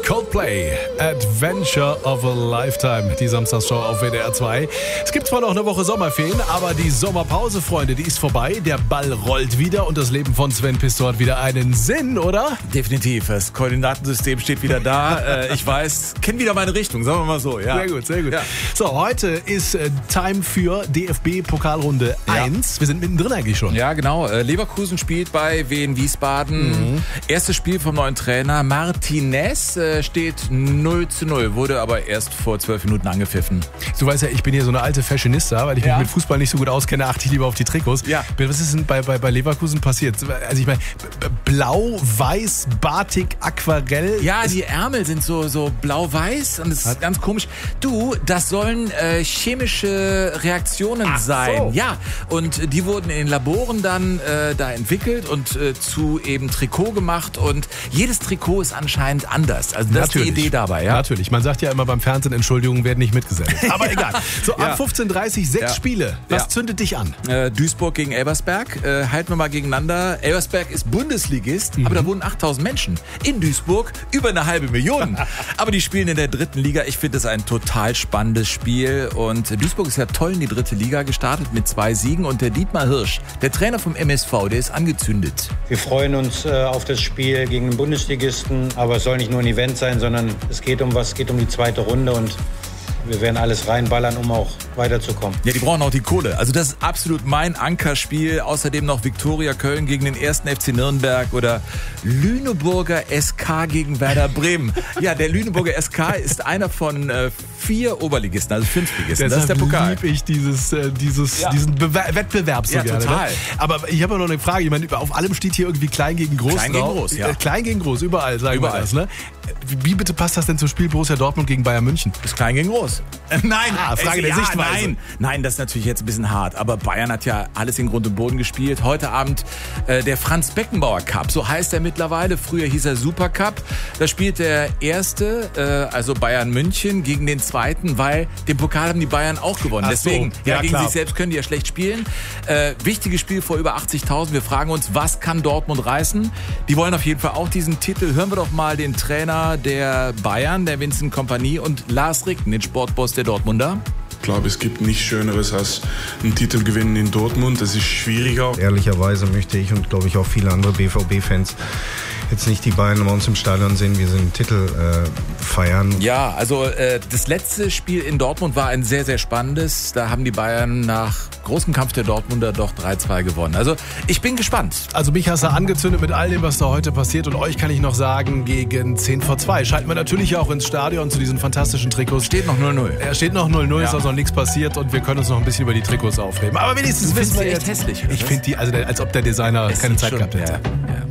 Coldplay, Adventure of a Lifetime, die Samstagsshow auf WDR 2. Es gibt zwar noch eine Woche Sommerferien, aber die Sommerpause, Freunde, die ist vorbei. Der Ball rollt wieder und das Leben von Sven Pistor hat wieder einen Sinn, oder? Definitiv, das Koordinatensystem steht wieder da. Ich weiß, kenne wieder meine Richtung, sagen wir mal so. Ja. Sehr gut, sehr gut. Ja. So, heute ist Time für DFB-Pokalrunde 1. Wir sind mittendrin eigentlich schon. Ja, genau. Leverkusen spielt bei Wien Wiesbaden. Erstes Spiel vom neuen Trainer Martinez. Steht 0:0, wurde aber erst vor 12 Minuten angepfiffen. Du weißt ja, ich bin hier so eine alte Fashionista, weil ich mich mit Fußball nicht so gut auskenne, achte ich lieber auf die Trikots. Ja. Was ist denn bei Leverkusen passiert? Also ich meine, blau, weiß, batik, Aquarell. Ja, die Ärmel sind so blau-weiß und das ist ganz komisch. Du, das sollen chemische Reaktionen sein. So. Ja, und die wurden in den Laboren dann da entwickelt und zu eben Trikot gemacht und jedes Trikot ist anscheinend anders. Also das ist die Idee dabei, ja? Natürlich. Man sagt ja immer beim Fernsehen, Entschuldigungen werden nicht mitgesendet. Aber egal. So, ab 15:30 6 Spiele. Was zündet dich an? Duisburg gegen Elversberg. Halten wir mal gegeneinander. Elversberg ist Bundesligist, aber da wohnen 8.000 Menschen. In Duisburg über 500.000. Aber die spielen in der dritten Liga. Ich finde das ein total spannendes Spiel. Und Duisburg ist ja toll in die dritte Liga gestartet mit 2 Siegen. Und der Dietmar Hirsch, der Trainer vom MSV, der ist angezündet. Wir freuen uns auf das Spiel gegen den Bundesligisten. Aber es soll nicht nur ein Event sein, sondern es geht um die zweite Runde und wir werden alles reinballern, um auch weiterzukommen. Ja, die brauchen auch die Kohle. Also das ist absolut mein Ankerspiel. Außerdem noch Viktoria Köln gegen den 1. FC Nürnberg oder Lüneburger SK gegen Werder Bremen. Ja, der Lüneburger SK ist einer von 4 Oberligisten, also 5-Ligisten. Das ist der Pokal. Liebe ich diesen Wettbewerb so gerne. Total. Ne? Aber ich habe ja noch eine Frage. Ich meine, auf allem steht hier irgendwie klein gegen groß. Klein gegen groß, ja. Klein gegen groß, überall sagen wir das. Ne? Wie bitte passt das denn zum Spiel Borussia Dortmund gegen Bayern München? Ist klein gegen groß. Nein, Frage der Sichtweise. Nein, das ist natürlich jetzt ein bisschen hart. Aber Bayern hat ja alles in Grund und Boden gespielt. Heute Abend der Franz Beckenbauer Cup, so heißt er mittlerweile. Früher hieß er Super Cup. Da spielt der Erste, also Bayern München, gegen den Zweiten, weil den Pokal haben die Bayern auch gewonnen. Ach Deswegen, so. Ja, gegen klar. sich selbst können die ja schlecht spielen. Wichtiges Spiel vor über 80.000. Wir fragen uns, was kann Dortmund reißen? Die wollen auf jeden Fall auch diesen Titel. Hören wir doch mal den Trainer der Bayern, der Vincent Kompany, und Lars Ricken, den Sportboss der Dortmunder. Ich glaube, es gibt nichts Schöneres als einen Titel gewinnen in Dortmund. Das ist schwieriger. Ehrlicherweise möchte ich und glaube ich auch viele andere BVB-Fans jetzt nicht die Bayern bei uns im Stadion sehen, wir sind einen Titel feiern. Ja, also das letzte Spiel in Dortmund war ein sehr, sehr spannendes. Da haben die Bayern nach großem Kampf der Dortmunder doch 3:2 gewonnen. Also ich bin gespannt. Also mich hast du angezündet mit all dem, was da heute passiert. Und euch kann ich noch sagen, gegen 1:50 schalten wir natürlich auch ins Stadion zu diesen fantastischen Trikots. Steht noch 0:0. Steht noch 0:0, ist also noch nichts passiert und wir können uns noch ein bisschen über die Trikots aufregen. Aber wenigstens wissen wir echt jetzt... hässlich. Ich finde die, also als ob der Designer keine Zeit gehabt hätte. Ja.